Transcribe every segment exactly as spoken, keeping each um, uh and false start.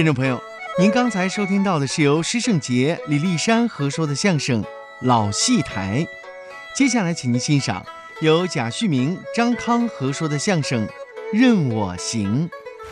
听众朋友，您刚才收听到的是由施圣杰、李丽珊合说的相声《老戏台》，接下来请您欣赏由贾旭明、张康合说的相声《任我行》。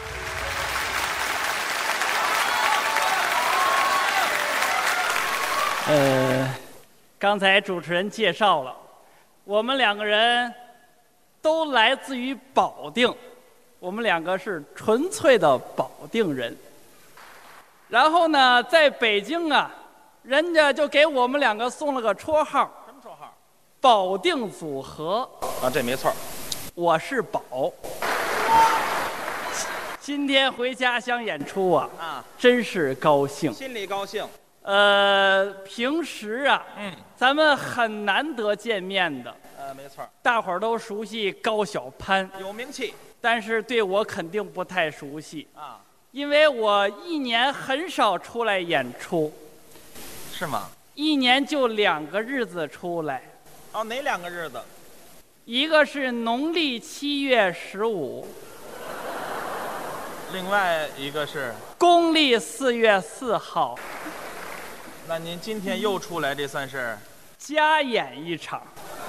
呃，刚才主持人介绍了，我们两个人都来自于保定，我们两个是纯粹的保定人。然后呢，在北京啊，人家就给我们两个送了个绰号。 什么绰号？ 保定组合。 啊，这没错。 我是宝。今天回家乡演出啊，啊，真是高兴， 心里高兴。 呃，平时啊， 嗯， 咱们很难得见面的。 呃，没错。 大伙儿都熟悉高晓攀， 有名气， 但是对我肯定不太熟悉啊。 因为我一年很少出来演出。 是吗？ 一年就两个日子出来。 哦，哪两个日子？ 一个是农历七月十五， 另外一个是公历四月四号。 那您今天又出来，这算是加演一场。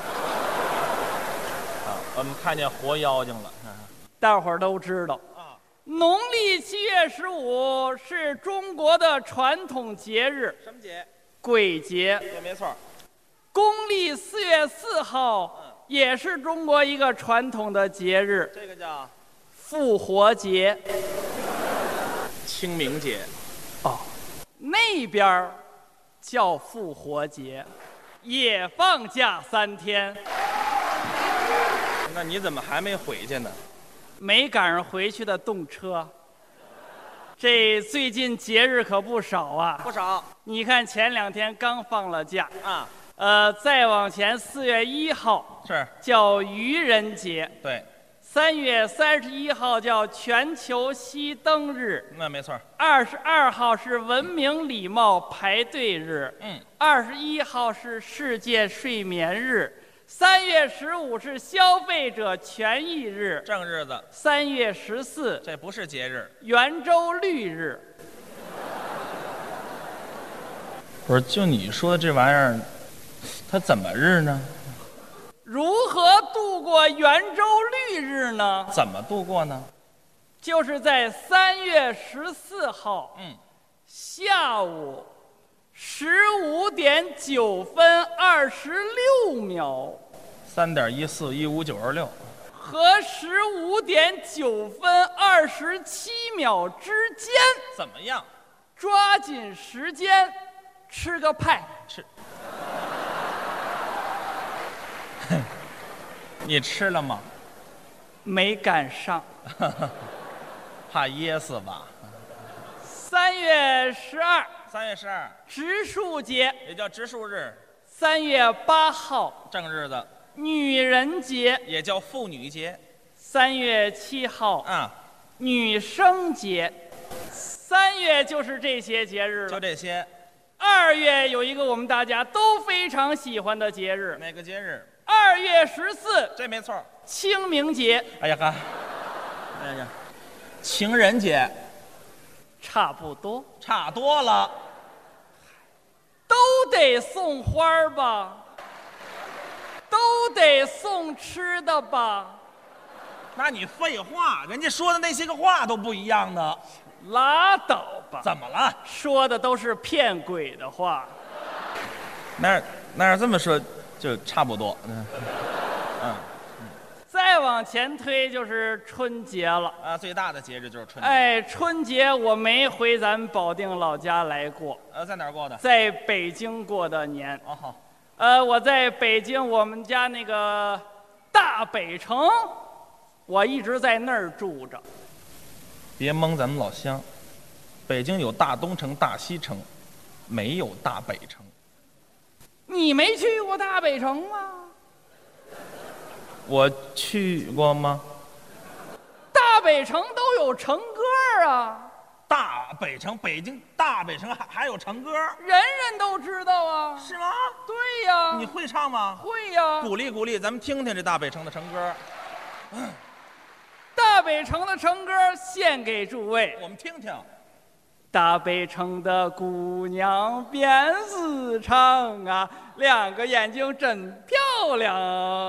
啊，我们看见活妖精了。 大伙儿都知道。农历七月十五是中国的传统节日。 什么节？ 鬼节。 也没错。 公历四月四号、嗯、也是中国一个传统的节日。 这个叫复活节。 清明节。 哦，那边叫复活节，也放假三天。 那你怎么还没回去呢？ 没赶上回去的动车。这最近节日可不少啊， 不少。 你看前两天刚放了假啊， 呃，再往前四月一号是叫愚人节， 对。 三月三十一号叫全球熄灯日， 那没错。 二十二号是文明礼貌排队日， 嗯。 二十一号是世界睡眠日。三月十五是消费者权益日， 正日子。 三月十四， 这不是节日， 圆周率日。 不是，就你说的这玩意儿，它怎么日呢？ 如何度过圆周率日呢？ 怎么度过呢？ 就是在三月十四号， 嗯， 下午十五点九分二十六秒， 三点一四一五九二六， 和十五点九分二十七秒之间， 怎么样？ 抓紧时间吃个派。 吃。你吃了吗？ 没赶上。 怕噎死吧？ 三月十二。 三月十二， 植树节， 也叫植树日。 三月八号， 正日子。 女人节， 也叫妇女节。 三月七号， 啊， 女生节。三月就是这些节日了， 就这些。 二月有一个我们大家都非常喜欢的节日， 哪个节日？ 二月十四， 这没错， 清明节。 哎呀哈，哎呀，情人节。 差不多， 差多了， 都得送花吧，都得送吃的吧。 那你废话，人家说的那些个话都不一样的。 拉倒吧。 怎么了？ 说的都是骗鬼的话。 那那这么说就差不多。嗯。嗯再往前推就是春节了啊，最大的节日就是春节。 哎，春节我没回咱保定老家来过。 呃，在哪儿过的？ 在北京过的年。 哦好。 呃，我在北京，我们家那个大北城，我一直在那儿住着。 别蒙咱们老乡，北京有大东城、大西城，没有大北城。 你没去过大北城吗？ 我去过吗？ 大北城都有成歌啊！ 大北城，北京大北城还还有成歌， 人人都知道啊。 是吗？ 对呀。 你会唱吗？ 会呀。 鼓励鼓励，咱们听听这大北城的成歌。 大北城的成歌献给诸位。 我们听听。 大北城的姑娘辫子长啊，两个眼睛真漂亮。